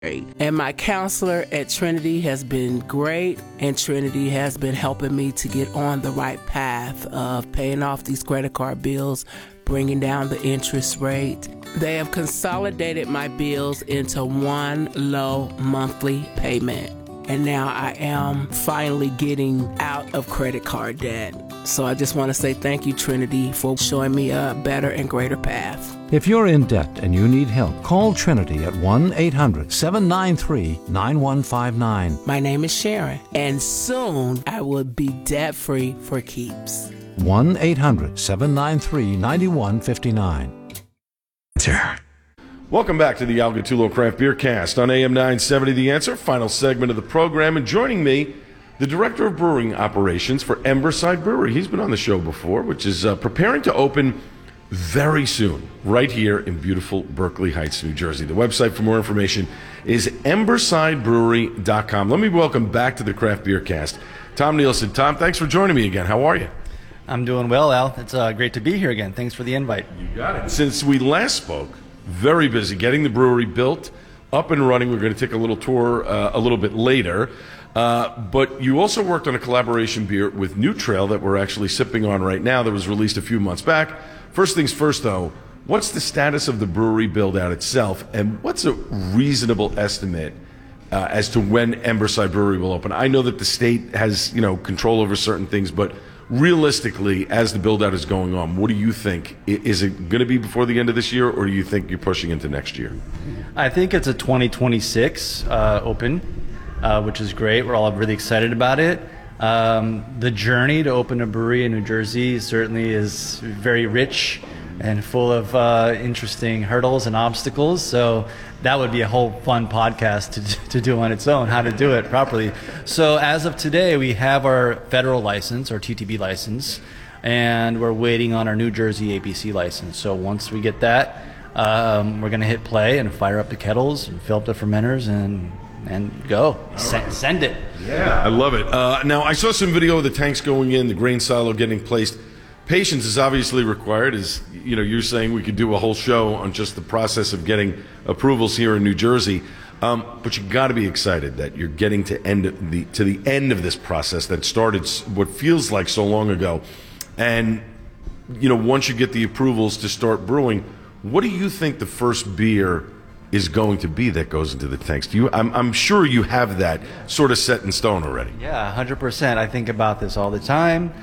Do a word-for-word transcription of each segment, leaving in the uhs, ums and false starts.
And my counselor at Trinity has been great, and Trinity has been helping me to get on the right path of paying off these credit card bills, bringing down the interest rate. They have consolidated my bills into one low monthly payment, and now I am finally getting out of credit card debt. So I just want to say thank you, Trinity, for showing me a better and greater path. If you're in debt and you need help, call Trinity at one eight hundred seven nine three nine one five nine. My name is Sharon, and soon I will be debt-free for keeps. one eight hundred seven nine three nine one five nine. Welcome back to the Al Gattullo Craft Beer Cast on A M nine seventy The Answer, final segment of the program. And joining me, the Director of Brewing Operations for Emberside Brewery. He's been on the show before, which is uh, preparing to open very soon, right here in beautiful Berkeley Heights, New Jersey. The website for more information is emberside brewery dot com. Let me welcome back to the Craft Beer Cast Tom Nielsen. Tom, thanks for joining me again. How are you? I'm doing well, Al. It's uh, great to be here again. Thanks for the invite. You got it. Since we last spoke, very busy getting the brewery built, up and running. We're going to take a little tour uh, a little bit later. Uh, but you also worked on a collaboration beer with New Trail that we're actually sipping on right now that was released a few months back. First things first, though, what's the status of the brewery build-out itself, and what's a reasonable estimate uh, as to when Emberside Brewery will open? I know that the state has, you know, control over certain things, but realistically, as the build-out is going on, what do you think? Is it going to be before the end of this year, or do you think you're pushing into next year? I think it's a twenty twenty-six uh, open, uh, which is great. We're all really excited about it. Um, the journey to open a brewery in New Jersey certainly is very rich and full of uh, interesting hurdles and obstacles. So that would be a whole fun podcast to, to do on its own, how to do it properly. So as of today, we have our federal license, our T T B license, and we're waiting on our New Jersey A B C license. So once we get that, um, we're going to hit play and fire up the kettles and fill up the fermenters and and go. Send, right. send it. Yeah, I love it. Uh, now, I saw some video of the tanks going in, the grain silo getting placed. Patience is obviously required. As you know, you're saying we could do a whole show on just the process of getting approvals here in New Jersey. Um, but you got to be excited that you're getting to end the to the end of this process that started what feels like so long ago. And you know, once you get the approvals to start brewing, what do you think the first beer is going to be that goes into the tanks? Do you? I'm, I'm sure you have that sort of set in stone already. Yeah, one hundred percent. I think about this all the time.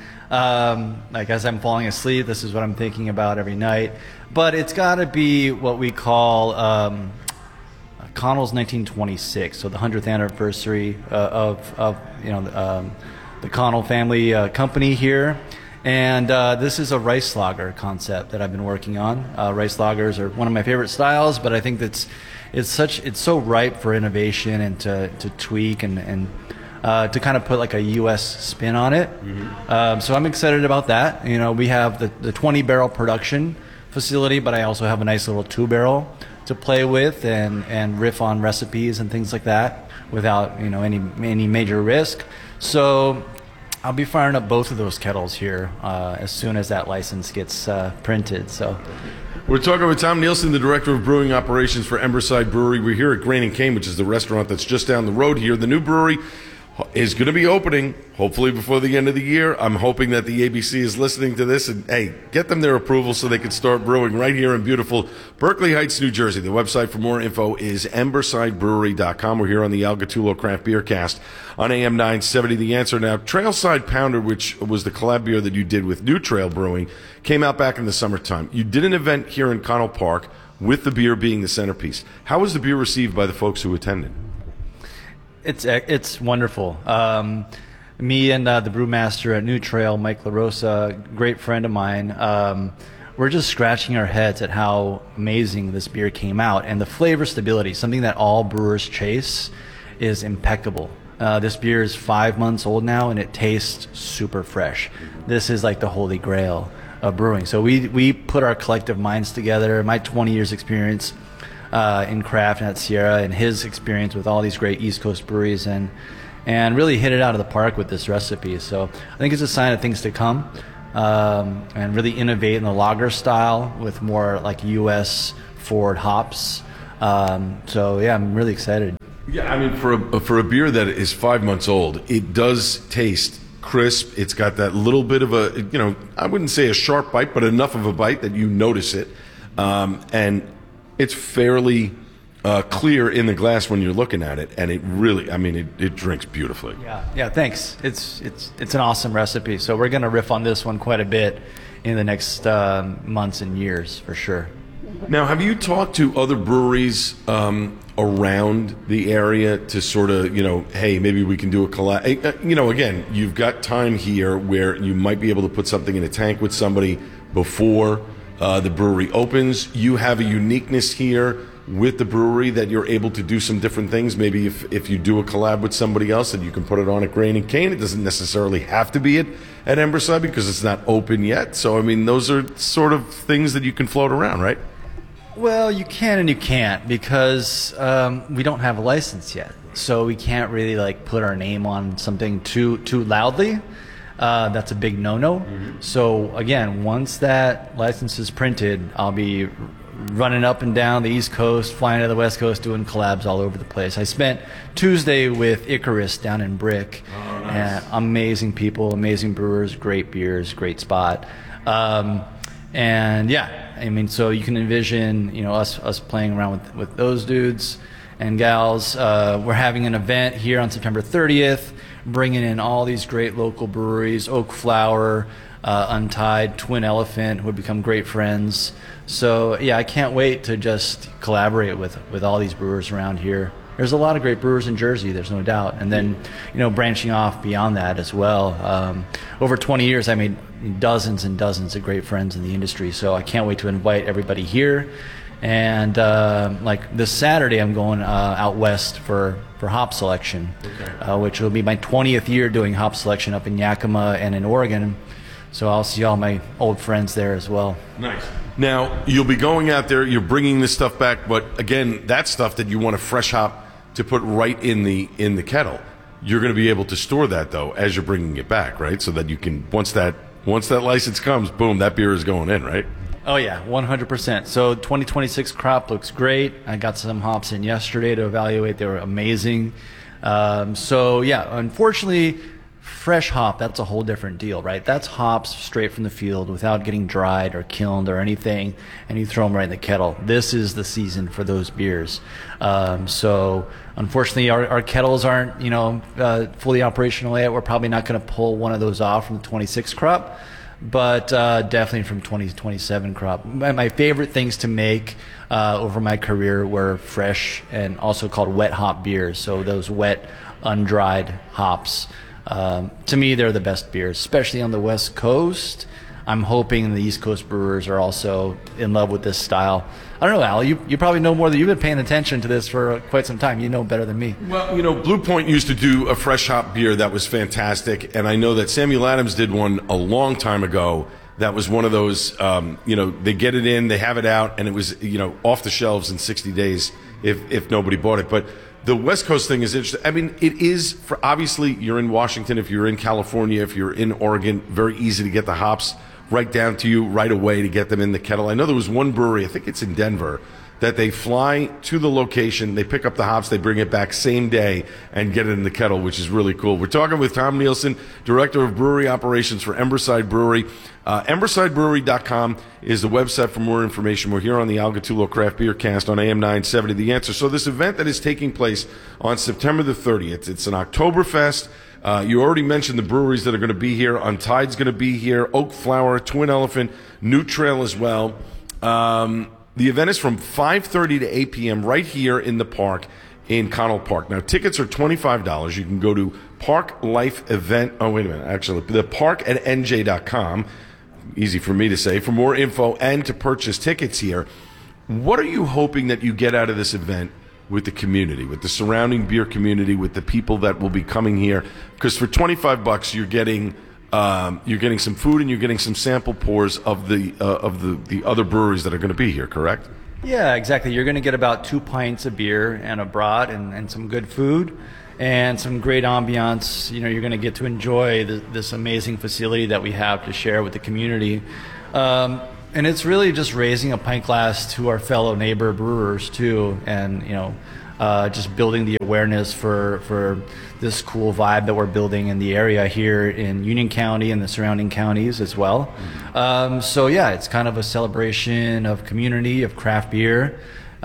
Um, like as I'm falling asleep, this is what I'm thinking about every night. But it's got to be what we call um, Connell's nineteen twenty-six, so the hundredth anniversary uh, of, of you know um, the Connell family uh, company here. And uh, this is a rice lager concept that I've been working on. Uh, rice lagers are one of my favorite styles, but I think that's it's such it's so ripe for innovation and to, to tweak and, and uh, to kind of put like a U S spin on it. Mm-hmm. Um, so I'm excited about that. You know, we have the, the twenty barrel production facility, but I also have a nice little two barrel to play with and, and riff on recipes and things like that without you know any any major risk. So I'll be firing up both of those kettles here uh, as soon as that license gets uh, printed. So, we're talking with Tom Nielsen, the Director of Brewing Operations for Emberside Brewery. We're here at Grain and Cane, which is the restaurant that's just down the road here. The new brewery is going to be opening, hopefully before the end of the year. I'm hoping that the A B C is listening to this and, hey, get them their approval so they can start brewing right here in beautiful Berkeley Heights, New Jersey. The website for more info is emberside brewery dot com. We're here on the Al Gattullo Craft Beer Cast on A M nine seventy The Answer. Now, Trailside Pounder, which was the collab beer that you did with New Trail Brewing, came out back in the summertime. You did an event here in Connell Park with the beer being the centerpiece. How was the beer received by the folks who attended? It's it's wonderful. Um, me and uh, the brewmaster at New Trail, Mike LaRosa, great friend of mine, um, we're just scratching our heads at how amazing this beer came out. And the flavor stability, something that all brewers chase, is impeccable. Uh, this beer is five months old now, and it tastes super fresh. This is like the holy grail of brewing. So we, we put our collective minds together, my twenty years experience Uh, in craft and at Sierra, and his experience with all these great East Coast breweries, and and really hit it out of the park with this recipe. So I think it's a sign of things to come, um, and really innovate in the lager style with more like U S forward hops Um, so yeah, I'm really excited. Yeah, I mean, for a, for a beer that is five months old, it does taste crisp. It's got that little bit of a, you know, I wouldn't say a sharp bite, but enough of a bite that you notice it. Um, and it's fairly uh, clear in the glass when you're looking at it. And it really, I mean, it, it drinks beautifully. Yeah, yeah, thanks. It's it's it's an awesome recipe. So we're going to riff on this one quite a bit in the next uh, months and years, for sure. Now, have you talked to other breweries um, around the area to sort of, you know, hey, maybe we can do a collab? You know, again, you've got time here where you might be able to put something in a tank with somebody before uh, the brewery opens. You have a uniqueness here with the brewery that you're able to do some different things. Maybe if, if you do a collab with somebody else and you can put it on at Grain and Cane, it doesn't necessarily have to be at, at Emberside because it's not open yet. So, I mean, those are sort of things that you can float around, right? Well, you can and you can't because um, we don't have a license yet. So we can't really like put our name on something too too loudly. Uh, that's a big no-no. Mm-hmm. So again, once that license is printed, I'll be running up and down the East Coast, flying to the West Coast, doing collabs all over the place. I spent Tuesday with Icarus down in Brick. Oh, nice. And amazing people, amazing brewers, great beers, great spot. Um, and yeah, I mean, so you can envision, you know, us us playing around with, with those dudes and gals. Uh, we're having an event here on September thirtieth, bringing in all these great local breweries, Oak Flower, uh, Untied, Twin Elephant, who have become great friends. So yeah, I can't wait to just collaborate with, with all these brewers around here. There's a lot of great brewers in Jersey, there's no doubt. And then, you know, branching off beyond that as well. Um, over twenty years, I made dozens and dozens of great friends in the industry. So I can't wait to invite everybody here. And uh, like this Saturday, I'm going uh, out west for, for hop selection, okay. uh, which will be my twentieth year doing hop selection up in Yakima and in Oregon. So I'll see all my old friends there as well. Nice. Now, you'll be going out there, you're bringing this stuff back, but again, that's stuff that you want to fresh hop to put right in the in the kettle. You're going to be able to store that, though, as you're bringing it back, right? So that you can, once that once that license comes, boom, that beer is going in, right? Oh, yeah, one hundred percent. So twenty twenty-six crop looks great. I got some hops in yesterday to evaluate. They were amazing. Um, so, yeah, unfortunately, fresh hop, that's a whole different deal, right? That's hops straight from the field without getting dried or kilned or anything, and you throw them right in the kettle. This is the season for those beers. Um, so, unfortunately, our, our kettles aren't, you know, uh, fully operational yet. We're probably not going to pull one of those off from the twenty-six crop, but uh, definitely from twenty twenty-seven crop. My, my favorite things to make uh, over my career were fresh and also called wet hop beers. So those wet, undried hops. Um, to me, they're the best beers, especially on the West Coast. I'm hoping the East Coast brewers are also in love with this style. I don't know, Al, you, you probably know more than you've been paying attention to this for quite some time. You know better than me. Well, you know, Blue Point used to do a fresh hop beer that was fantastic, and I know that Samuel Adams did one a long time ago that was one of those, um, you know, they get it in, they have it out, and it was, you know, off the shelves in sixty days if, if nobody bought it. But the West Coast thing is interesting. I mean, it is, for obviously, you're in Washington, if you're in California, if you're in Oregon, very easy to get the hops right down to you right away to get them in the kettle. I know there was one brewery, I think it's in Denver, that they fly to the location, they pick up the hops, they bring it back same day and get it in the kettle, which is really cool. We're talking with Tom Nielsen, Director of Brewery Operations for Emberside Brewery. Uh, Emberside Brewery dot com is the website for more information. We're here on the Al Gattullo Craft Beer Cast on A M nine seventy, The Answer. So this event that is taking place on September the thirtieth, it's an Oktoberfest. Uh, you already mentioned the breweries that are going to be here. Untied's going to be here. Oak Flower, Twin Elephant, New Trail as well. Um, the event is from five thirty to eight p.m. right here in the park in Connell Park. Now, tickets are twenty-five dollars. You can go to Park Life Event. Oh, wait a minute. Actually, the park at N J dot com. Easy for me to say. For more info and to purchase tickets here, what are you hoping that you get out of this event with the community, with the surrounding beer community, with the people that will be coming here? Because for twenty-five bucks, you're getting um, you're getting some food and you're getting some sample pours of the uh, of the, the other breweries that are going to be here. Correct? Yeah, exactly. You're going to get about two pints of beer and a brat and, and some good food and some great ambiance. You know, you're going to get to enjoy the, this amazing facility that we have to share with the community. Um, and it's really just raising a pint glass to our fellow neighbor brewers too, and you know, uh, just building the awareness for for this cool vibe that we're building in the area here in Union County and the surrounding counties as well. Um, so yeah, it's kind of a celebration of community, of craft beer,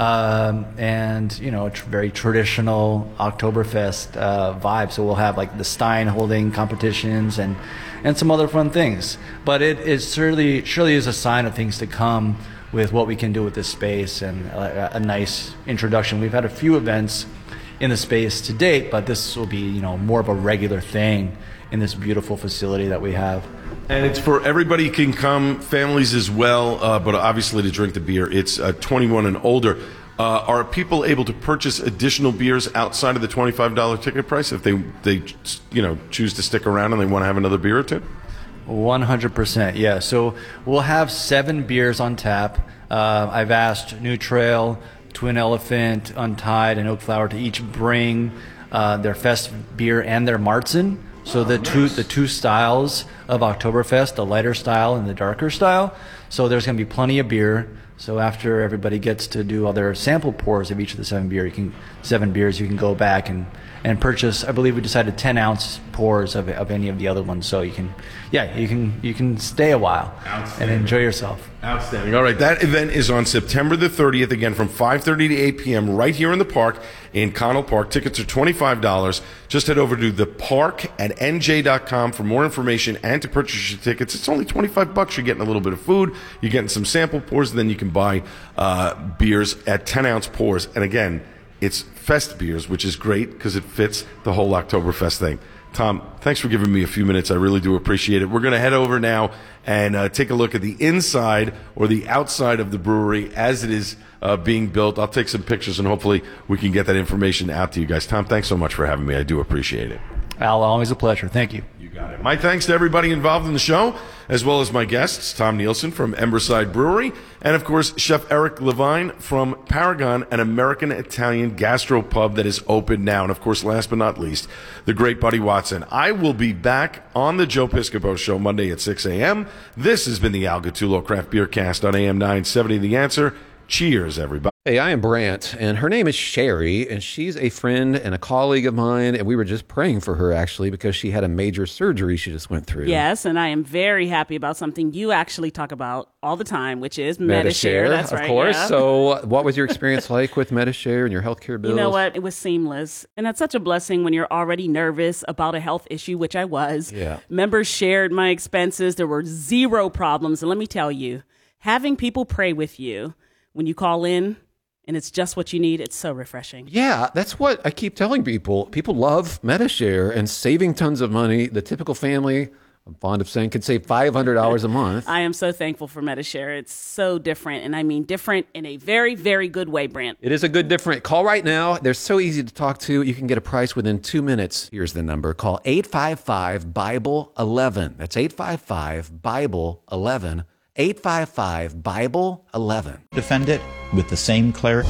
um, and you know, a tr- very traditional Oktoberfest uh, vibe. So we'll have like the Stein holding competitions and and some other fun things. But it, it surely surely is a sign of things to come with what we can do with this space, and a, a nice introduction. We've had a few events in the space to date, but this will be, you know, more of a regular thing in this beautiful facility that we have. And it's for everybody can come, families as well, uh, but obviously to drink the beer, it's uh, twenty-one and older. Uh, are people able to purchase additional beers outside of the twenty-five dollars ticket price if they, they you know, choose to stick around and they want to have another beer or two? one hundred percent, yeah. So we'll have seven beers on tap. Uh, I've asked New Trail, Twin Elephant, Untied, and Oak Flower to each bring uh, their Fest beer and their Marzen. So oh, the nice. two the two styles of Oktoberfest, the lighter style and the darker style. So there's going to be plenty of beer. So after everybody gets to do all their sample pours of each of the seven beer, you can seven beers, you can go back and, and purchase. I believe we decided ten ounce pours of of any of the other ones. So you can, yeah, you can you can stay a while and enjoy yourself. Outstanding. All right, that event is on September the thirtieth, again from five thirty to eight p.m. right here in the park in Connell Park. Tickets are twenty-five dollars. Just head over to the park at n j dot com for more information and to purchase your tickets. It's only twenty-five bucks. You're getting a little bit of food, you're getting some sample pours, and then you can buy uh, beers at ten ounce pours. And again, it's Fest beers, which is great because it fits the whole Oktoberfest thing. Tom, thanks for giving me a few minutes. I really do appreciate it. We're going to head over now and uh, take a look at the inside or the outside of the brewery as it is uh, being built. I'll take some pictures and hopefully we can get that information out to you guys. Tom, thanks so much for having me. I do appreciate it. Al, always a pleasure. Thank you. You got it. My thanks to everybody involved in the show, as well as my guests, Tom Nielsen from Emberside Brewery, and of course, Chef Eric Levine from Paragon, an American-Italian gastropub that is open now. And of course, last but not least, the great Buddy Watson. I will be back on the Joe Piscopo Show Monday at six a.m. This has been the Al Gattullo Craft Beer Cast on A M nine seventy The Answer. Cheers, everybody. Hey, I am Brant, and her name is Sherry, and she's a friend and a colleague of mine, and we were just praying for her, actually, because she had a major surgery she just went through. Yes, and I am very happy about something you actually talk about all the time, which is Medi-Share. That's of right, course. Yeah. So what was your experience like with Medi-Share and your healthcare bills? You know what? It was seamless, and that's such a blessing when you're already nervous about a health issue, which I was. Yeah. Members shared my expenses. There were zero problems, and let me tell you, having people pray with you when you call in, and it's just what you need, it's so refreshing. Yeah, that's what I keep telling people. People love Medi-Share and saving tons of money. The typical family, I'm fond of saying, could save five hundred dollars a month. I am so thankful for Medi-Share. It's so different, and I mean different in a very, very good way, Brant. It is a good different. Call right now. They're so easy to talk to. You can get a price within two minutes. Here's the number. Call eight five five, Bible eleven. That's eight five five, Bible eleven. eight five five, Bible eleven. Defend it with the same clarity.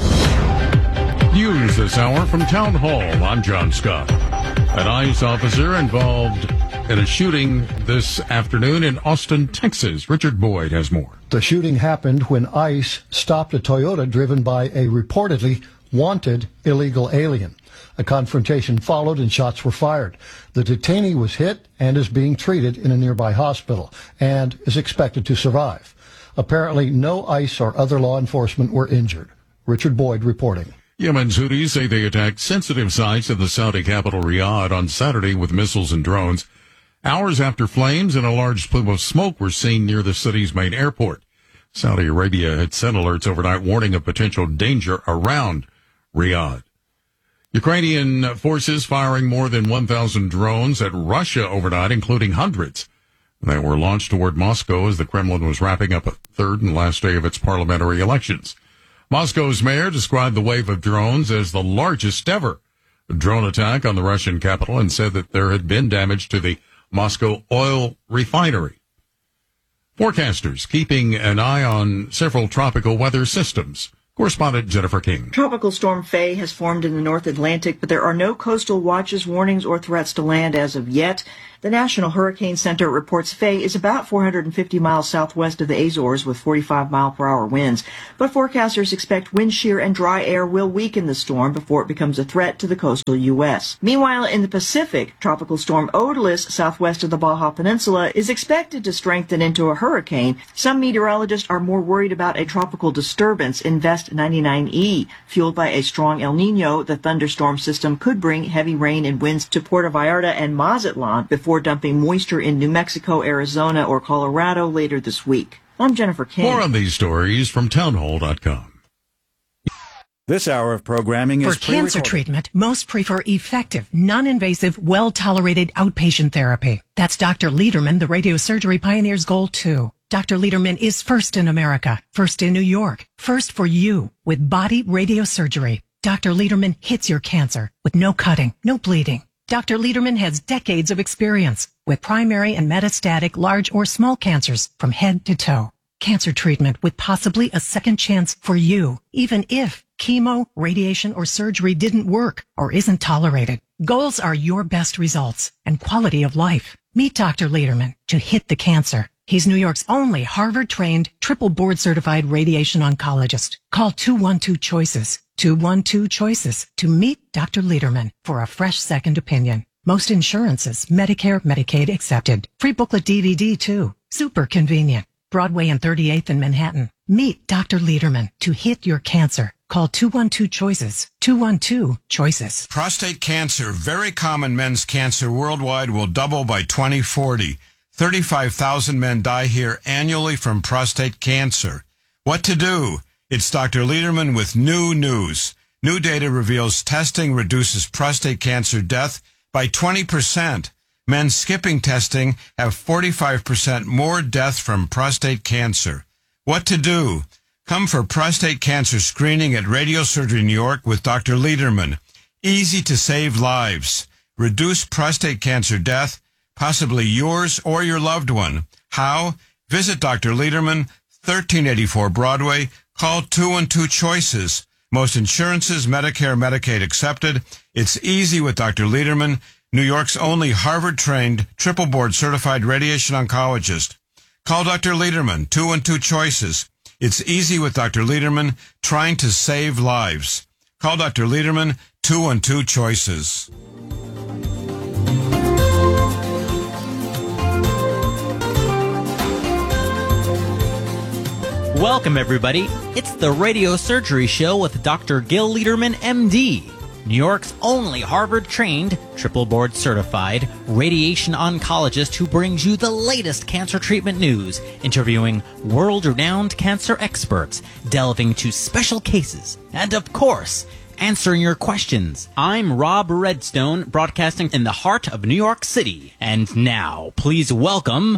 News this hour from Town Hall. I'm John Scott. An ICE officer involved in a shooting this afternoon in Austin, Texas. Richard Boyd has more. The shooting happened when ICE stopped a Toyota driven by a reportedly wanted illegal alien. A confrontation followed and shots were fired. The detainee was hit and is being treated in a nearby hospital and is expected to survive. Apparently, no ICE or other law enforcement were injured. Richard Boyd reporting. Yemen's Houthis say they attacked sensitive sites in the Saudi capital Riyadh on Saturday with missiles and drones, hours after flames and a large plume of smoke were seen near the city's main airport. Saudi Arabia had sent alerts overnight warning of potential danger around Riyadh. Ukrainian forces firing more than one thousand drones at Russia overnight, including hundreds that were launched toward Moscow as the Kremlin was wrapping up a third and last day of its parliamentary elections. Moscow's mayor described the wave of drones as the largest ever drone attack on the Russian capital and said that there had been damage to the Moscow oil refinery. Forecasters keeping an eye on several tropical weather systems Correspondent Jennifer King. Tropical Storm Faye has formed in the North Atlantic, but there are no coastal watches, warnings, or threats to land as of yet. The National Hurricane Center reports Faye is about four hundred fifty miles southwest of the Azores with forty-five mile per hour winds, but forecasters expect wind shear and dry air will weaken the storm before it becomes a threat to the coastal U S. Meanwhile, in the Pacific, Tropical Storm Odalys, southwest of the Baja Peninsula, is expected to strengthen into a hurricane. Some meteorologists are more worried about a tropical disturbance in Vest ninety-nine E. Fueled by a strong El Nino, the thunderstorm system could bring heavy rain and winds to Puerto Vallarta and Mazatlan before dumping moisture in New Mexico, Arizona, or Colorado later this week. I'm Jennifer King. More on these stories from townhall dot com. This hour of programming is for cancer treatment. Most prefer effective, non-invasive, well-tolerated outpatient therapy. That's Doctor Lederman, the radiosurgery pioneer's goal too. Doctor Lederman is first in America, first in New York, first for you with body radiosurgery. Doctor Lederman hits your cancer with no cutting, no bleeding. Doctor Lederman has decades of experience with primary and metastatic large or small cancers from head to toe. Cancer treatment with possibly a second chance for you, even if chemo, radiation, or surgery didn't work or isn't tolerated. Goals are your best results and quality of life. Meet Doctor Lederman to hit the cancer. He's New York's only Harvard-trained, triple board-certified radiation oncologist. Call two one two CHOICES, two one two CHOICES to meet Doctor Lederman for a fresh second opinion. Most insurances, Medicare, Medicaid accepted. Free booklet D V D too. Super convenient. Broadway and thirty-eighth in Manhattan. Meet Doctor Lederman to hit your cancer. Call two one two CHOICES, two one two CHOICES. Prostate cancer, very common men's cancer worldwide, will double by twenty forty. thirty-five thousand men die here annually from prostate cancer. What to do? It's Doctor Lederman with new news. New data reveals testing reduces prostate cancer death by twenty percent. Men skipping testing have forty-five percent more death from prostate cancer. What to do? Come for prostate cancer screening at Radiosurgery New York with Doctor Lederman. Easy to save lives. Reduce prostate cancer death, possibly yours or your loved one. How? Visit Doctor Lederman, thirteen eighty-four Broadway. Call two one two CHOICES. Most insurances, Medicare, Medicaid accepted. It's easy with Doctor Lederman, New York's only Harvard-trained, triple board-certified radiation oncologist. Call Doctor Lederman, two one two CHOICES. It's easy with Doctor Lederman, trying to save lives. Call Doctor Lederman, two one two CHOICES. Welcome, everybody. It's the Radio Surgery Show with Doctor Gil Lederman, M D, New York's only Harvard-trained, triple board-certified radiation oncologist who brings you the latest cancer treatment news, interviewing world-renowned cancer experts, delving into special cases, and, of course, answering your questions. I'm Rob Redstone, broadcasting in the heart of New York City. And now, please welcome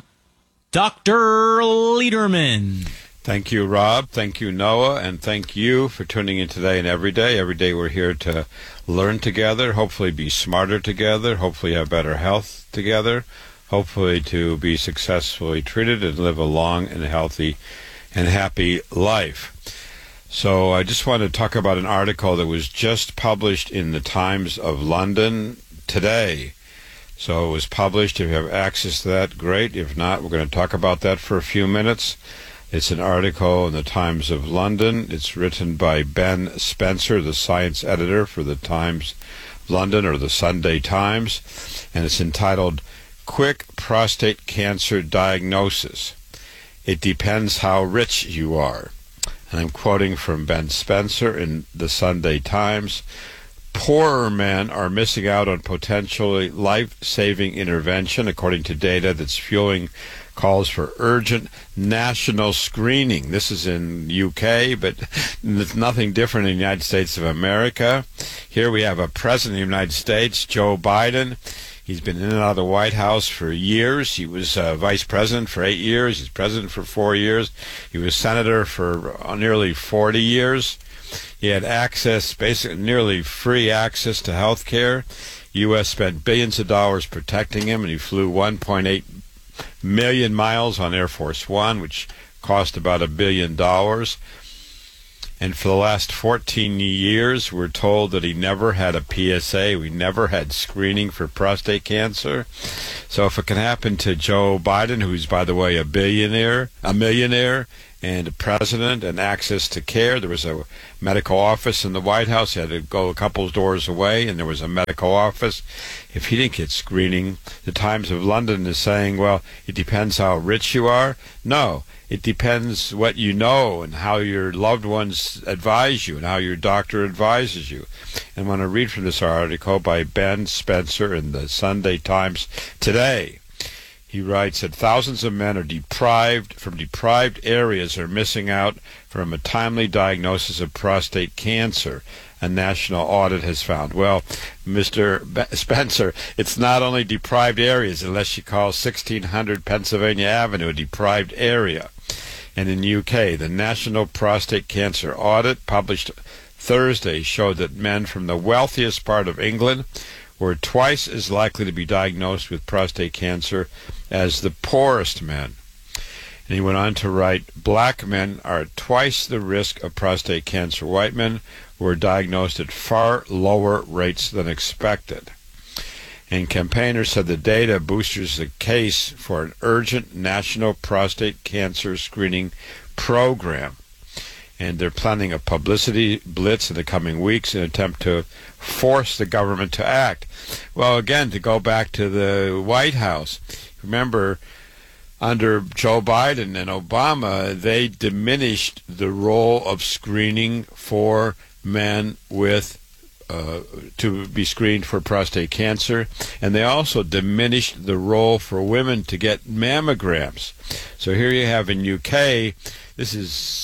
Doctor Lederman. Thank you, Rob. Thank you, Noah. And thank you for tuning in today and every day. Every day we're here to learn together, hopefully be smarter together, hopefully have better health together, hopefully to be successfully treated and live a long and healthy and happy life. So I just want to talk about an article that was just published in the Times of London today. So it was published. If you have access to that, great. If not, we're going to talk about that for a few minutes. It's an article in the Times of London. It's written by Ben Spencer, the science editor for the Times of London, or the Sunday Times, and it's entitled Quick Prostate Cancer Diagnosis. It depends how rich you are. And I'm quoting from Ben Spencer in the Sunday Times. Poorer men are missing out on potentially life-saving intervention, according to data that's fueling calls for urgent national screening. This is in U K, but it's nothing different in the United States of America. Here we have a president of the United States, Joe Biden. He's been in and out of the White House for years. He was uh, vice president for eight years. He's president for four years. He was senator for uh, nearly forty years. He had access, basically nearly free access to health care. U S spent billions of dollars protecting him, and he flew one point eight million miles on Air Force One, which cost about a billion dollars. And for the last fourteen years, we're told that he never had a P S A. We never had screening for prostate cancer. So if it can happen to Joe Biden, who's, by the way, a billionaire, a millionaire, and a president, and access to care, there was a medical office in the White House. He had to go a couple doors away, and there was a medical office. If he didn't get screening, the Times of London is saying, well, it depends how rich you are. No. It depends what you know and how your loved ones advise you and how your doctor advises you. And I want to read from this article by Ben Spencer in the Sunday Times today. He writes that thousands of men are deprived from deprived areas are missing out from a timely diagnosis of prostate cancer, a national audit has found. Well, Mister Spencer, it's not only deprived areas, unless you call sixteen hundred Pennsylvania Avenue a deprived area. And in U K, the National Prostate Cancer Audit, published Thursday, showed that men from the wealthiest part of England were twice as likely to be diagnosed with prostate cancer as the poorest men. And he went on to write, black men are at twice the risk of prostate cancer. White men were diagnosed at far lower rates than expected. And campaigners said the data boosters the case for an urgent national prostate cancer screening program. And they're planning a publicity blitz in the coming weeks in an attempt to force the government to act. Well, again, to go back to the White House, remember, under Joe Biden and Obama, they diminished the role of screening for men with uh, to be screened for prostate cancer, and they also diminished the role for women to get mammograms. So here you have in U K, this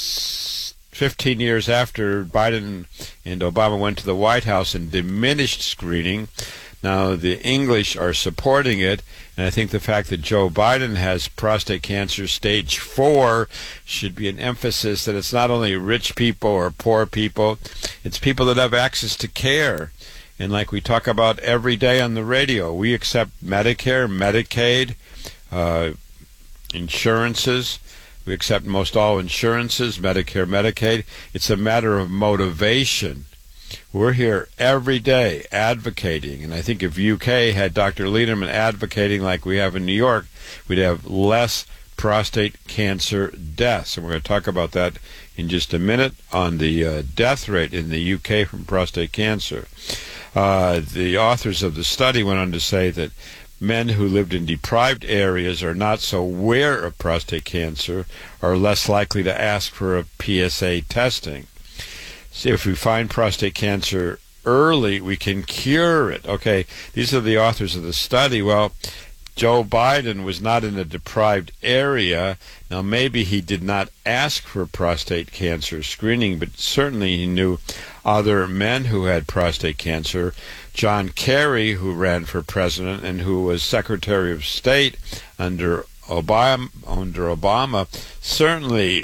is fifteen years after Biden and Obama went to the White House and diminished screening. Now, the English are supporting it, and I think the fact that Joe Biden has prostate cancer stage four should be an emphasis that it's not only rich people or poor people, it's people that have access to care. And like we talk about every day on the radio, we accept Medicare, Medicaid, uh, insurances. We accept most all insurances, Medicare, Medicaid. It's a matter of motivation. We're here every day advocating, and I think if U K had Doctor Lederman advocating like we have in New York, we'd have less prostate cancer deaths. And we're going to talk about that in just a minute on the uh, death rate in the U K from prostate cancer. Uh, the authors of the study went on to say that men who lived in deprived areas are not so aware of prostate cancer, are less likely to ask for a P S A testing. See, if we find prostate cancer early, we can cure it. Okay, these are the authors of the study. Well, Joe Biden was not in a deprived area. Now, maybe he did not ask for prostate cancer screening, but certainly he knew other men who had prostate cancer. John Kerry, who ran for president and who was Secretary of State under Obama, under Obama, certainly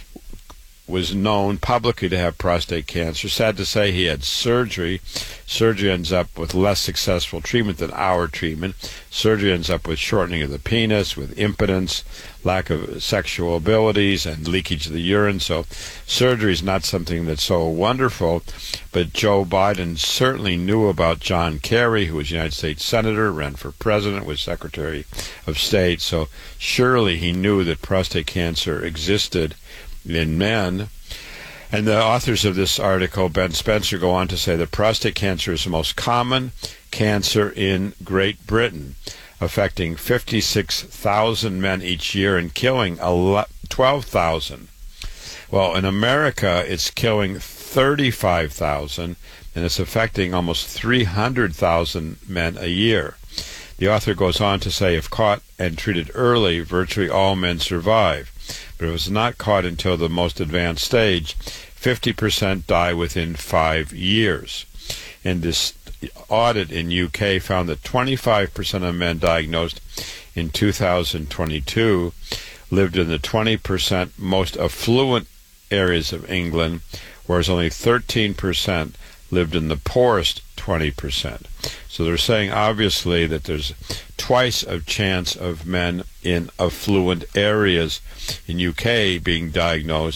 was known publicly to have prostate cancer. Sad to say, he had surgery. Surgery ends up with less successful treatment than our treatment. Surgery ends up with shortening of the penis, with impotence, lack of sexual abilities, and leakage of the urine. So surgery is not something that's so wonderful. But Joe Biden certainly knew about John Kerry, who was United States Senator, ran for president, was Secretary of State. So surely he knew that prostate cancer existed in men. And the authors of this article, Ben Spencer, go on to say that prostate cancer is the most common cancer in Great Britain, affecting fifty-six thousand men each year and killing twelve thousand. Well, in America, it's killing thirty-five thousand, and it's affecting almost three hundred thousand men a year. The author goes on to say, if caught and treated early, virtually all men survive. But if it was not caught until the most advanced stage, fifty percent die within five years. And this audit in U K found that twenty-five percent of men diagnosed in two thousand twenty-two lived in the twenty percent most affluent areas of England, whereas only thirteen percent lived in the poorest twenty percent. So they're saying, obviously, that there's twice a chance of men in affluent areas in U K being diagnosed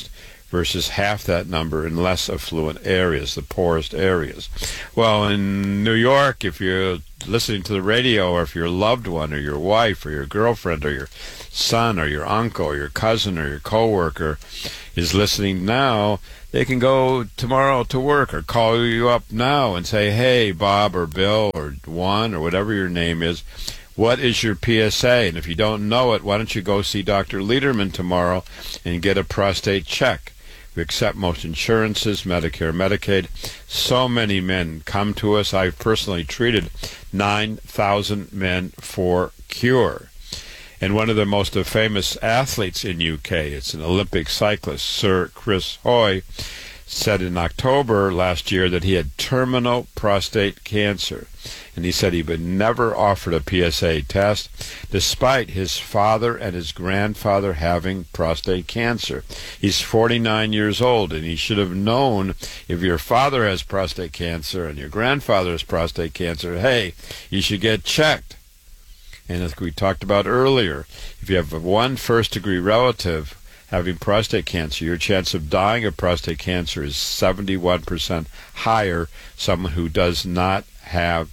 versus half that number in less affluent areas, the poorest areas. Well, in New York, if you're listening to the radio, or if your loved one or your wife or your girlfriend or your son or your uncle or your cousin or your coworker is listening now, they can go tomorrow to work or call you up now and say, hey, Bob or Bill or Juan or whatever your name is, what is your P S A? And if you don't know it, why don't you go see Doctor Lederman tomorrow and get a prostate check? We accept most insurances, Medicare, Medicaid. So many men come to us. I've personally treated nine thousand men for cure. And one of the most famous athletes in U K, it's an Olympic cyclist, Sir Chris Hoy, said in October last year that he had terminal prostate cancer. And he said he would never offered a P S A test despite his father and his grandfather having prostate cancer. He's forty-nine years old, and he should have known, if your father has prostate cancer and your grandfather has prostate cancer, hey, you should get checked. And as we talked about earlier, if you have one first-degree relative having prostate cancer, your chance of dying of prostate cancer is seventy-one percent higher someone who does not have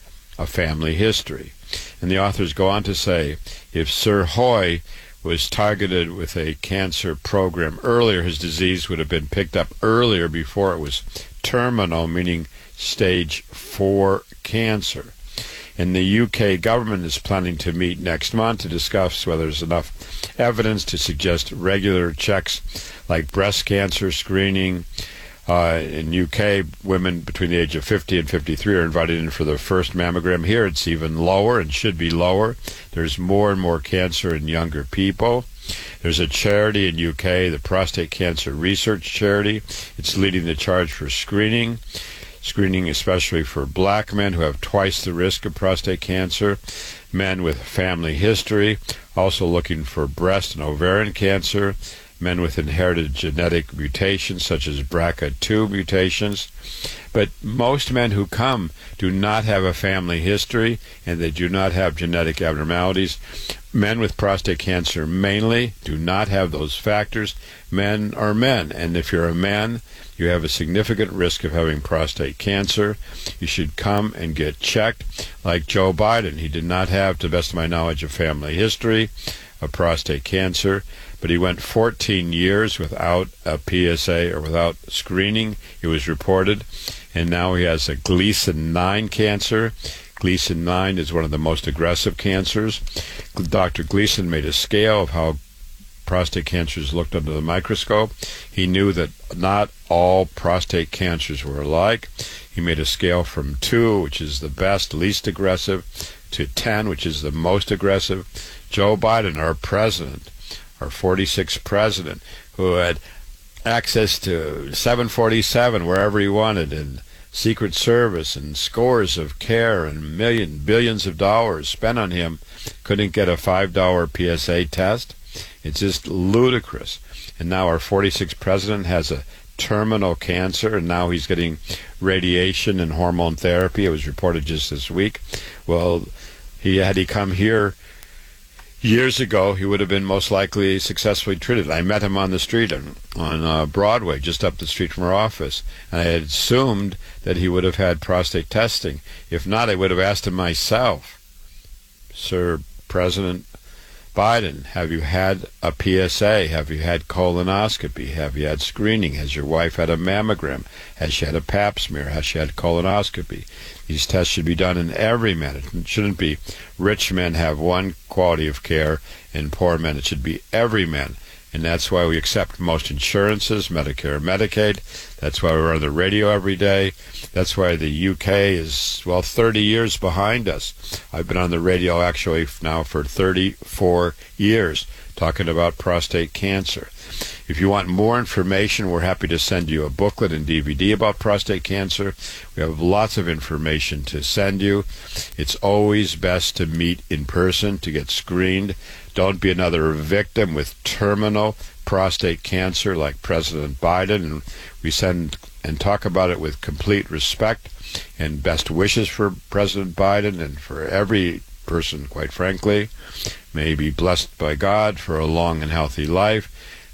a family history. And the authors go on to say, if Sir Hoy was targeted with a cancer program earlier, his disease would have been picked up earlier before it was terminal, meaning stage four cancer. And the U K government is planning to meet next month to discuss whether there's enough evidence to suggest regular checks like breast cancer screening. Uh, in U K, women between the age of fifty and fifty-three are invited in for the first mammogram. Here it's even lower and should be lower. There's more and more cancer in younger people. There's a charity in U K, the Prostate Cancer Research Charity. It's leading the charge for screening. Screening especially for black men who have twice the risk of prostate cancer, men with family history, also looking for breast and ovarian cancer, men with inherited genetic mutations such as B R C A two mutations. But most men who come do not have a family history, and they do not have genetic abnormalities. Men with prostate cancer mainly do not have those factors. Men are men, and if you're a man, you have a significant risk of having prostate cancer. You should come and get checked. Like Joe Biden, he did not have, to the best of my knowledge, a family history of prostate cancer, but he went fourteen years without a P S A or without screening. It was reported, and now he has a Gleason nine cancer. Gleason nine is one of the most aggressive cancers. Doctor Gleason made a scale of how prostate cancers looked under the microscope. He knew that not all prostate cancers were alike. He made a scale from two, which is the best, least aggressive, to ten, which is the most aggressive. Joe Biden, our president, our forty-sixth president, who had access to seven forty-seven wherever he wanted, and Secret Service and scores of care and million billions of dollars spent on him, couldn't get a five dollar P S A test. It's just ludicrous. And now our forty-sixth president has a terminal cancer, and now he's getting radiation and hormone therapy. It was reported just this week. Well, he had he come here years ago, he would have been most likely successfully treated. I met him on the street on, on uh, Broadway, just up the street from our office, and I had assumed that he would have had prostate testing. If not, I would have asked him myself, Sir President Biden, have you had a P S A? Have you had colonoscopy? Have you had screening? Has your wife had a mammogram? Has she had a pap smear? Has she had colonoscopy? These tests should be done in every man. It shouldn't be rich men have one quality of care and poor men. It should be every man. And that's why we accept most insurances, Medicare and Medicaid. That's why we're on the radio every day. That's why the U K is, well, thirty years behind us. I've been on the radio actually now for thirty-four years talking about prostate cancer. If you want more information, we're happy to send you a booklet and D V D about prostate cancer. We have lots of information to send you. It's always best to meet in person to get screened. Don't be another victim with terminal prostate cancer like President Biden. And we send and talk about it with complete respect and best wishes for President Biden and for every person, quite frankly. May he be blessed by God for a long and healthy life.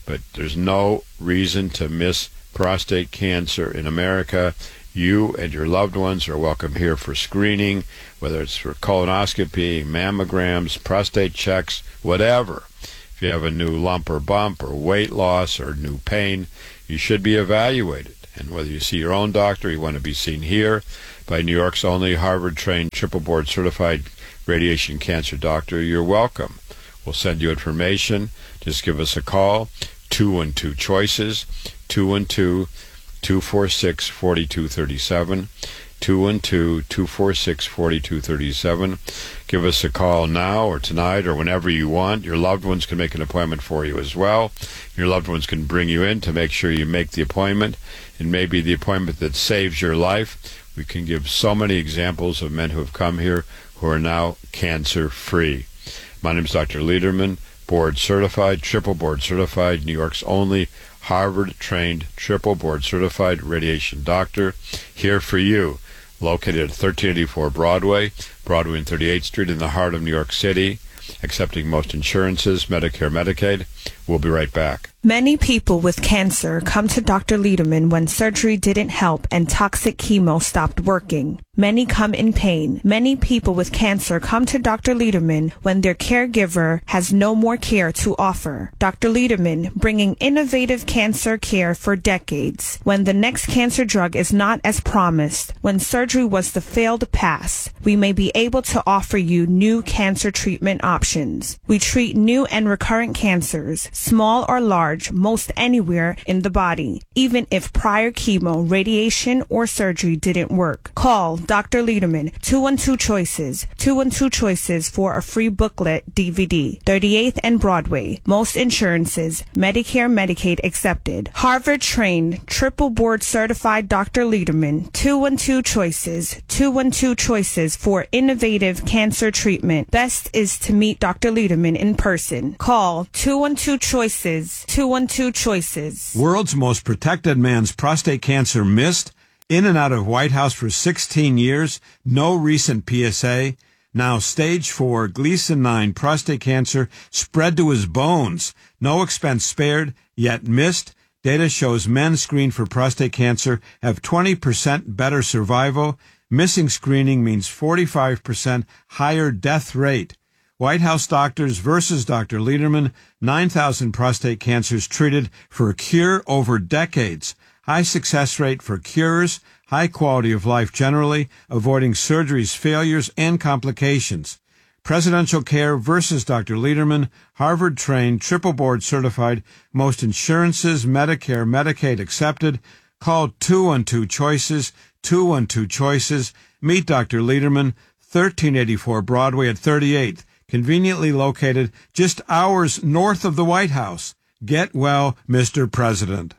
but there's no reason to miss prostate cancer in America. You and your loved ones are welcome here for screening, whether it's for colonoscopy, mammograms, prostate checks, whatever. If you have a new lump or bump or weight loss or new pain, you should be evaluated. And whether you see your own doctor, you want to be seen here by New York's only Harvard-trained, triple board-certified radiation cancer doctor, you're welcome. We'll send you information. Just give us a call, two one two choices, two one two, two four six, four two three seven, two one two, two four six, four two three seven. Give us a call now or tonight or whenever you want. Your loved ones can make an appointment for you as well. Your loved ones can bring you in to make sure you make the appointment. It may be the appointment that saves your life. We can give so many examples of men who have come here who are now cancer-free. My name is Doctor Lederman, board-certified, triple board-certified, New York's only Harvard-trained, triple board-certified radiation doctor, here for you, located at thirteen eighty-four Broadway, Broadway and thirty-eighth Street in the heart of New York City, accepting most insurances, Medicare, Medicaid. We'll be right back. Many people with cancer come to Doctor Lederman when surgery didn't help and toxic chemo stopped working. Many come in pain. Many people with cancer come to Doctor Lederman when their caregiver has no more care to offer. Doctor Lederman, bringing innovative cancer care for decades. When the next cancer drug is not as promised, when surgery was the failed pass, we may be able to offer you new cancer treatment options. We treat new and recurrent cancers, small or large, most anywhere in the body, even if prior chemo, radiation, or surgery didn't work. Call Doctor Lederman, two one two choices, two one two choices for a free booklet D V D, thirty-eighth and Broadway. Most insurances, Medicare, Medicaid accepted. Harvard-trained, triple board-certified Doctor Lederman, two one two choices, two one two choices for innovative cancer treatment. Best is to meet Doctor Lederman in person. Call two one two choices, two one two choices. World's most protected man's prostate cancer missed, in and out of White House for sixteen years, no recent P S A. Now stage four Gleason nine prostate cancer spread to his bones. No expense spared, yet missed. Data shows men screened for prostate cancer have twenty percent better survival. Missing screening means forty-five percent higher death rate. White House doctors versus Doctor Lederman, nine thousand prostate cancers treated for a cure over decades. High success rate for cures, high quality of life generally, avoiding surgeries, failures, and complications. Presidential care versus Doctor Lederman, Harvard-trained, triple board-certified, most insurances, Medicare, Medicaid accepted. Call two one two choices, two one two choices. Meet Doctor Lederman, thirteen eighty-four Broadway at thirty-eighth. Conveniently located just hours north of the White House. Get well, Mister President.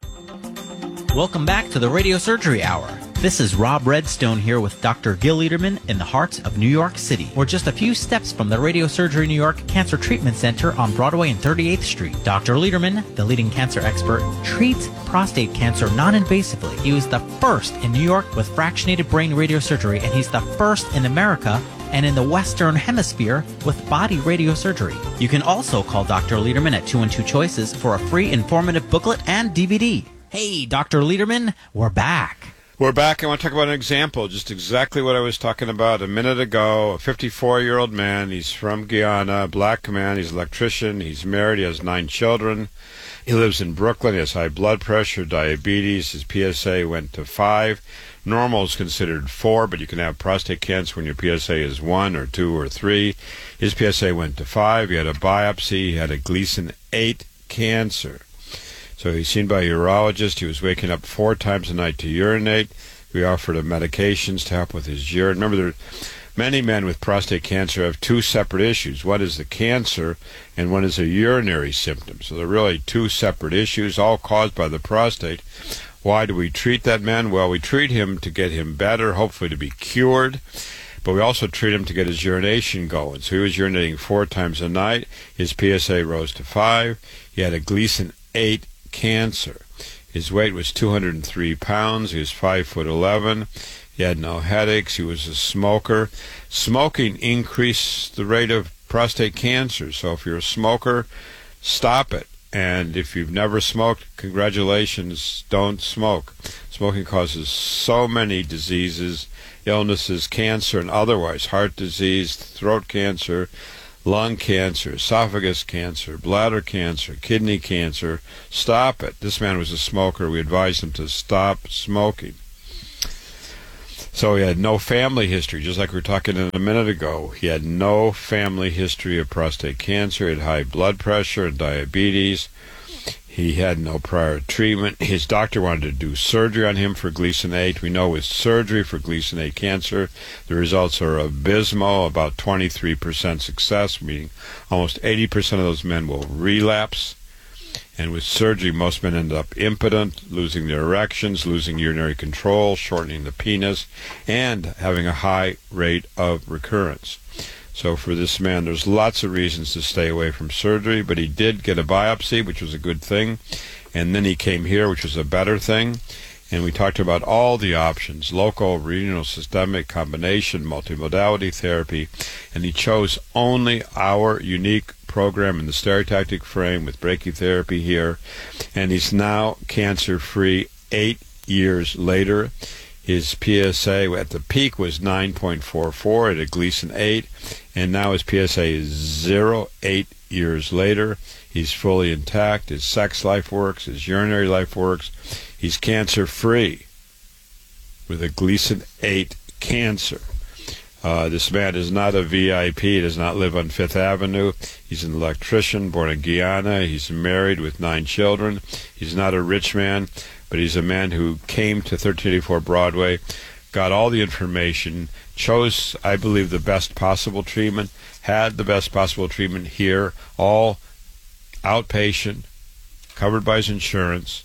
Welcome back to the Radio Surgery Hour. This is Rob Redstone here with Doctor Gil Lederman in the heart of New York City. We're just a few steps from the Radio Surgery New York Cancer Treatment Center on Broadway and thirty-eighth Street. Doctor Lederman, the leading cancer expert, treats prostate cancer non-invasively. He was the first in New York with fractionated brain radiosurgery, and he's the first in America and in the Western Hemisphere with body radiosurgery. You can also call Doctor Lederman at two one two choices for a free informative booklet and D V D. Hey, Doctor Lederman, we're back. We're back. I want to talk about an example, just exactly what I was talking about a minute ago. A fifty-four-year-old man, he's from Guyana, black man, he's an electrician, he's married, he has nine children. He lives in Brooklyn, he has high blood pressure, diabetes, his P S A went to five. Normal is considered four, but you can have prostate cancer when your P S A is one or two or three. His P S A went to five. He had a biopsy. He had a Gleason eight cancer. So he's seen by a urologist. He was waking up four times a night to urinate. We offered him medications to help with his urine. Remember, there are many men with prostate cancer have two separate issues. One is the cancer, and one is a urinary symptom. So they're really two separate issues, all caused by the prostate. Why do we treat that man? Well, we treat him to get him better, hopefully to be cured, but we also treat him to get his urination going. So he was urinating four times a night. His P S A rose to five. He had a Gleason eight cancer. His weight was two hundred three pounds. He was five foot eleven. He had no headaches. He was a smoker. Smoking increased the rate of prostate cancer. So if you're a smoker, stop it. And if you've never smoked, congratulations, don't smoke. Smoking causes so many diseases, illnesses, cancer and otherwise, heart disease, throat cancer, lung cancer, esophagus cancer, bladder cancer, kidney cancer. Stop it. This man was a smoker. We advised him to stop smoking. So he had no family history, just like we were talking a minute ago. He had no family history of prostate cancer. He had high blood pressure and diabetes. He had no prior treatment. His doctor wanted to do surgery on him for Gleason eight. We know with surgery for Gleason eight cancer, the results are abysmal, about twenty-three percent success, meaning almost eighty percent of those men will relapse. And with surgery, most men end up impotent, losing their erections, losing urinary control, shortening the penis, and having a high rate of recurrence. So for this man, there's lots of reasons to stay away from surgery, but he did get a biopsy, which was a good thing, and then he came here, which was a better thing, and we talked about all the options, local, renal, systemic, combination, multimodality therapy, and he chose only our unique program in the stereotactic frame with brachytherapy here, and he's now cancer-free eight years later. His P S A at the peak was nine point four four at a Gleason eight, and now his P S A is zero eight years later. He's fully intact. His sex life works. His urinary life works. He's cancer-free with a Gleason eight cancer. Uh, this man is not a V I P. He does not live on Fifth Avenue. He's an electrician born in Guyana. He's married with nine children. He's not a rich man, but he's a man who came to thirteen eighty-four Broadway, got all the information, chose, I believe, the best possible treatment, had the best possible treatment here, all outpatient, covered by his insurance.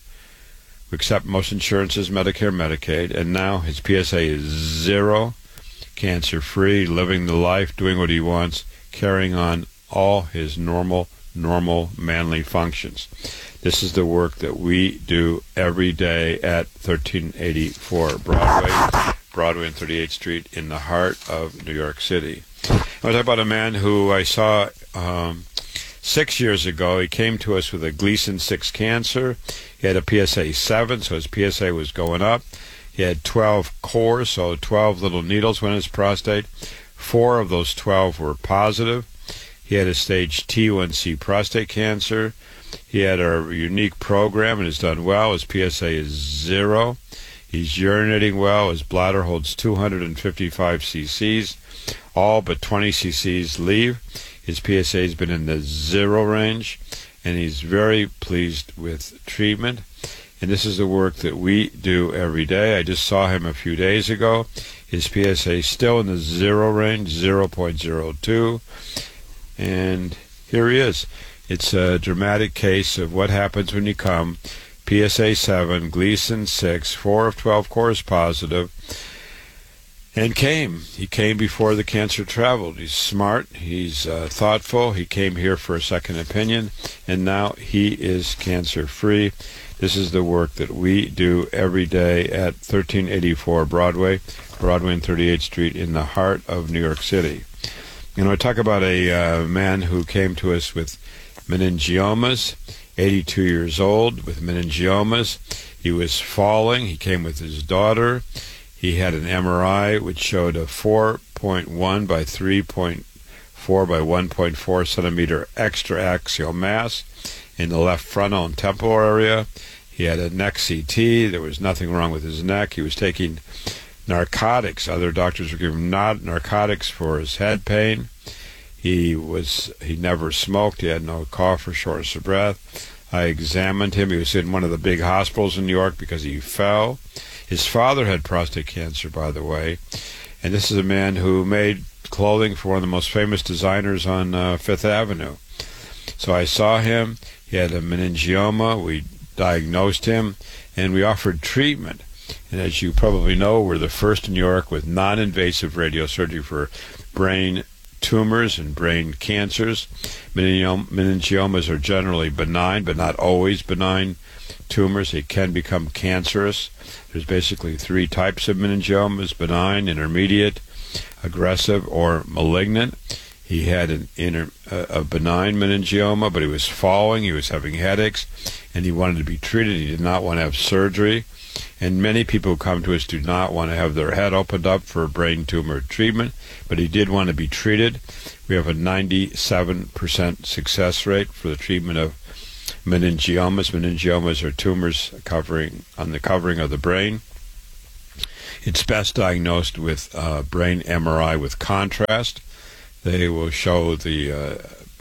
We accept most insurances, Medicare, Medicaid, and now his P S A is zero, cancer-free, living the life, doing what he wants, carrying on all his normal, normal, manly functions. This is the work that we do every day at thirteen eighty-four Broadway, Broadway and thirty-eighth Street in the heart of New York City. I want to talk about a man who I saw um, six years ago. He came to us with a Gleason six cancer. He had a P S A seven, so his P S A was going up. He had twelve cores, so twelve little needles went in his prostate. Four of those twelve were positive. He had a stage T one C prostate cancer. He had a unique program and has done well. His P S A is zero. He's urinating well. His bladder holds two hundred fifty-five cc's. All but twenty cc's leave. His P S A has been in the zero range, and he's very pleased with treatment. And this is the work that we do every day. I just saw him a few days ago. His P S A is still in the zero range, zero point zero two. And here he is. It's a dramatic case of what happens when you come. P S A seven, Gleason six, four of twelve cores positive, and came. He came before the cancer traveled. He's smart. He's uh, thoughtful. He came here for a second opinion, and now he is cancer-free. This is the work that we do every day at thirteen eighty-four Broadway, Broadway and thirty-eighth Street in the heart of New York City. You know, I talk about a uh, man who came to us with meningiomas, eighty-two years old with meningiomas. He was falling. He came with his daughter. He had an M R I which showed a four point one by three point four by one point four centimeter extraaxial mass in the left frontal and temporal area. He had a neck C T. There was nothing wrong with his neck. He was taking narcotics. Other doctors were giving him not narcotics for his head pain. He was he never smoked. He had no cough or shortness of breath. I examined him. He was in one of the big hospitals in New York because he fell. His father had prostate cancer, by the way. And this is a man who made clothing for one of the most famous designers on uh, Fifth Avenue. So I saw him. He had a meningioma. We diagnosed him, and we offered treatment. And as you probably know, we're the first in New York with non-invasive radiosurgery for brain tumors and brain cancers. Meningiomas are generally benign, but not always benign tumors. They can become cancerous. There's basically three types of meningiomas: benign, intermediate, aggressive, or malignant. He had an inner, uh, a benign meningioma, but he was falling, he was having headaches, and he wanted to be treated. He did not want to have surgery. And many people who come to us do not want to have their head opened up for a brain tumor treatment, but he did want to be treated. We have a ninety-seven percent success rate for the treatment of meningiomas. Meningiomas are tumors covering on the covering of the brain. It's best diagnosed with uh, brain M R I with contrast. They will show the uh,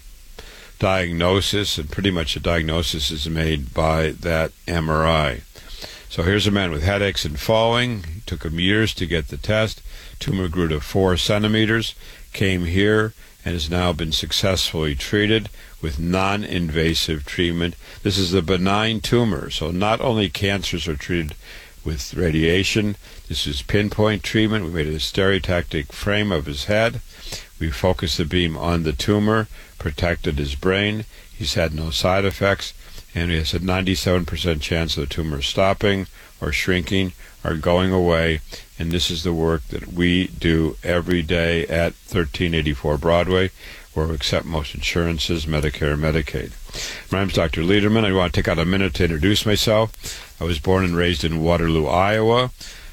diagnosis, and pretty much the diagnosis is made by that M R I. So here's a man with headaches and falling. It took him years to get the test. Tumor grew to four centimeters, came here, and has now been successfully treated with non-invasive treatment. This is a benign tumor, so not only cancers are treated with radiation. This is pinpoint treatment. We made a stereotactic frame of his head. We focused the beam on the tumor, protected his brain. He's had no side effects, and he has a ninety-seven percent chance of the tumor stopping or shrinking or going away. And this is the work that we do every day at thirteen eighty-four Broadway, where we accept most insurances, Medicare and Medicaid. My name is Doctor Lederman. I want to take out a minute to introduce myself. I was born and raised in Waterloo, Iowa.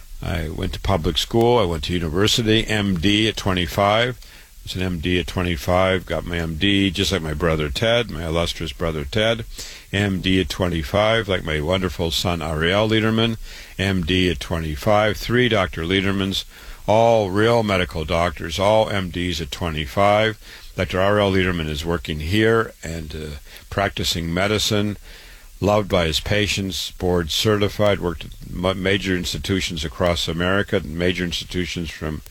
I went to public school. I went to university, M D at twenty-five. I was an M D at twenty-five, got my M D just like my brother Ted, my illustrious brother Ted. M D at twenty-five, like my wonderful son Ariel Lederman. M D at twenty-five, three Doctor Ledermans, all real medical doctors, all M Ds at twenty-five. Doctor Ariel Lederman is working here and uh, practicing medicine, loved by his patients, board certified, worked at major institutions across America, major institutions from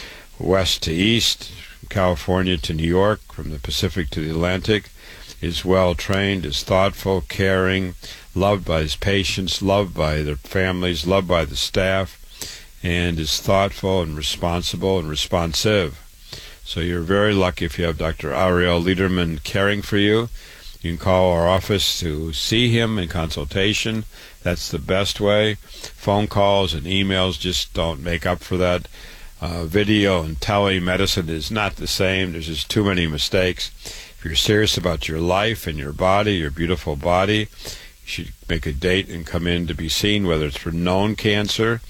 west to east, California to New York, from the Pacific to the Atlantic. Is well trained, is thoughtful, caring, loved by his patients, loved by their families, loved by the staff, and is thoughtful and responsible and responsive. So you're very lucky if you have Doctor Ariel Lederman caring for you. You can call our office to see him in consultation. That's the best way. Phone calls and emails just don't make up for that. Uh, video and telemedicine is not the same. There's just too many mistakes. If you're serious about your life and your body, your beautiful body, you should make a date and come in to be seen, whether it's for known cancer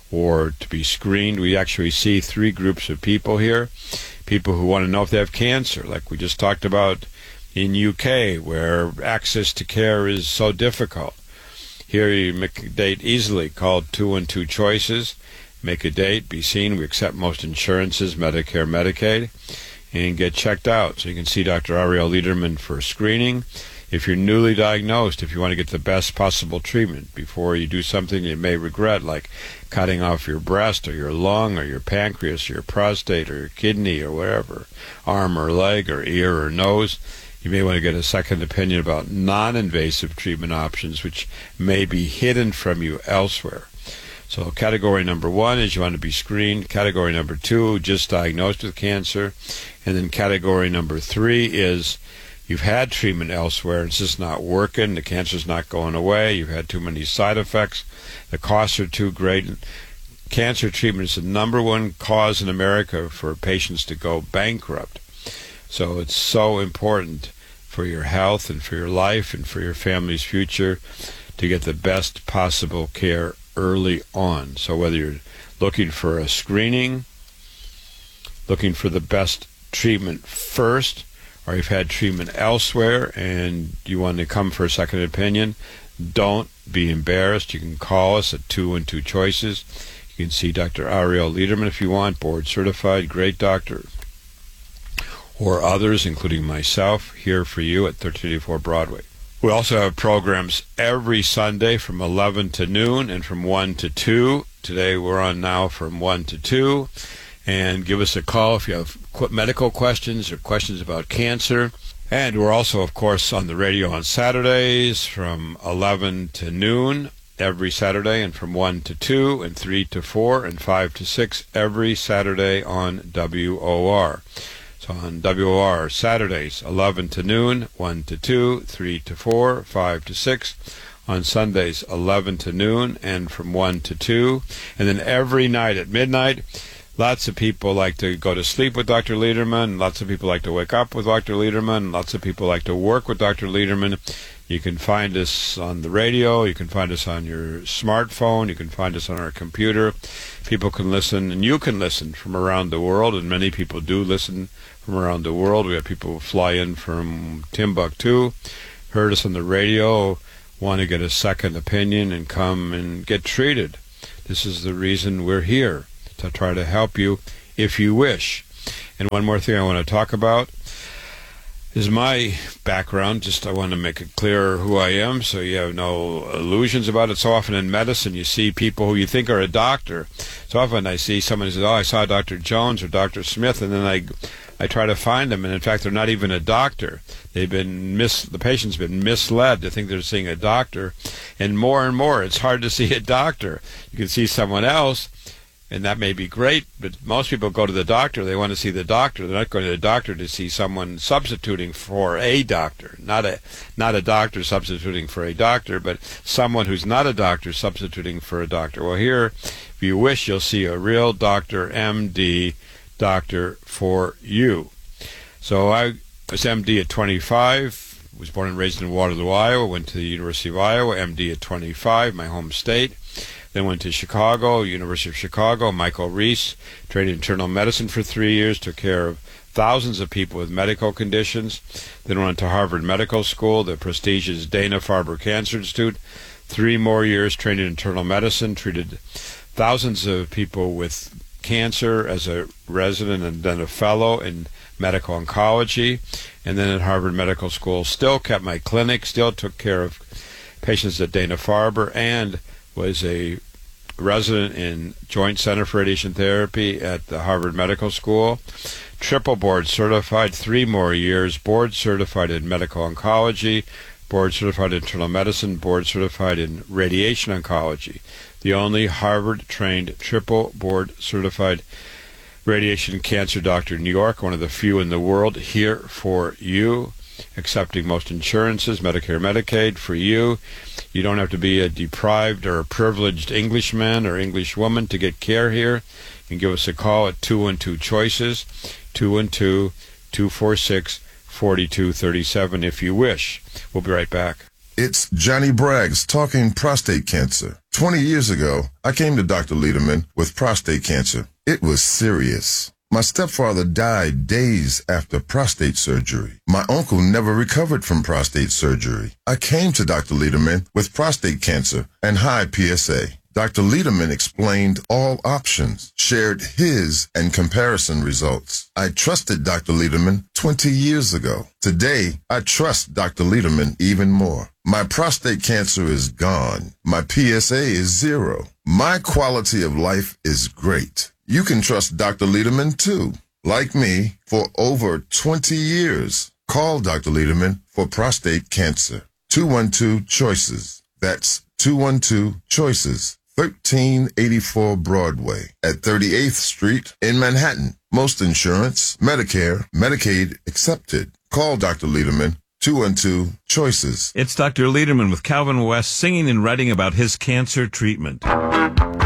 or to be screened. We actually see three groups of people here. People who want to know if they have cancer, like we just talked about in U K, where access to care is so difficult. Here you make a date easily, called two and two choices. Make a date, be seen. We accept most insurances, Medicare, Medicaid, and get checked out. So you can see Doctor Ariel Lederman for screening. If you're newly diagnosed, if you want to get the best possible treatment before you do something you may regret, like cutting off your breast or your lung or your pancreas or your prostate or your kidney or whatever, arm or leg or ear or nose, you may want to get a second opinion about non-invasive treatment options which may be hidden from you elsewhere. So category number one is you want to be screened. Category number two, just diagnosed with cancer. And then category number three is you've had treatment elsewhere. It's just not working. The cancer's not going away. You've had too many side effects. The costs are too great. Cancer treatment is the number one cause in America for patients to go bankrupt. So it's so important for your health and for your life and for your family's future to get the best possible care early on. So whether you're looking for a screening, looking for the best treatment first, or you've had treatment elsewhere and you want to come for a second opinion, don't be embarrassed. You can call us at two and two choices. You can see Doctor Ariel Lederman if you want, board certified, great doctor, or others, including myself, here for you at thirteen eighty-four Broadway. We also have programs every Sunday from eleven to noon and from one to two. Today we're on now from one to two. And give us a call if you have medical questions or questions about cancer. And we're also, of course, on the radio on Saturdays from eleven to noon every Saturday, and from one to two, and three to four, and five to six every Saturday on W O R. So on W O R, Saturdays, eleven to noon, one to two, three to four, five to six. On Sundays, eleven to noon, and from one to two. And then every night at midnight, Lots of people like to go to sleep with Doctor Lederman. Lots of people like to wake up with Doctor Lederman. Lots of people like to work with Doctor Lederman. You can find us on the radio. You can find us on your smartphone. You can find us on our computer. People can listen, and you can listen from around the world, and many people do listen from around the world. We have people who fly in from Timbuktu, heard us on the radio, want to get a second opinion and come and get treated. This is the reason we're here, to try to help you if you wish. And one more thing I want to talk about is my background. Just I want to make it clear who I am so you have no illusions about it. So often in medicine you see people who you think are a doctor. So often I see someone who says, oh, I saw Doctor Jones or Doctor Smith, and then I I try to find them, and in fact they're not even a doctor. They've been mis the patient's been misled to think they're seeing a doctor, and more and more it's hard to see a doctor. You can see someone else, and that may be great, but most people go to the doctor, they want to see the doctor. They're not going to the doctor to see someone substituting for a doctor. Not a not a doctor substituting for a doctor, but someone who's not a doctor substituting for a doctor. Well, here, if you wish, you'll see a real doctor, M D, doctor for you. So I was M D at twenty-five, was born and raised in Waterloo, Iowa, went to the University of Iowa, M D at twenty-five, my home state. Then went to Chicago, University of Chicago, Michael Reese, trained in internal medicine for three years, took care of thousands of people with medical conditions. Then went to Harvard Medical School, the prestigious Dana-Farber Cancer Institute. Three more years trained in internal medicine, treated thousands of people with cancer as a resident and then a fellow in medical oncology. And then at Harvard Medical School, still kept my clinic, still took care of patients at Dana-Farber, and was a resident in Joint Center for Radiation Therapy at the Harvard Medical School. Triple board certified, three more years, board certified in medical oncology, board certified in internal medicine, board certified in radiation oncology. The only Harvard-trained triple board certified radiation cancer doctor in New York, one of the few in the world, here for you, accepting most insurances, Medicare, Medicaid, for you. You don't have to be a deprived or a privileged Englishman or English woman to get care here. You can give us a call at two one two choices, two one two, two four six, four two three seven if you wish. We'll be right back. It's Johnny Braggs talking prostate cancer. twenty years ago, I came to Doctor Lederman with prostate cancer. It was serious. My stepfather died days after prostate surgery. My uncle never recovered from prostate surgery. I came to Doctor Lederman with prostate cancer and high P S A. Doctor Lederman explained all options, shared his and comparison results. I trusted Doctor Lederman twenty years ago. Today, I trust Doctor Lederman even more. My prostate cancer is gone. My P S A is zero. My quality of life is great. You can trust Doctor Lederman too. Like me, for over twenty years. Call Doctor Lederman for prostate cancer. two one two choices. That's two one two choices. thirteen eighty-four Broadway at thirty-eighth Street in Manhattan. Most insurance, Medicare, Medicaid accepted. Call Doctor Lederman, two one two choices. It's Doctor Lederman with Calvin West singing and writing about his cancer treatment.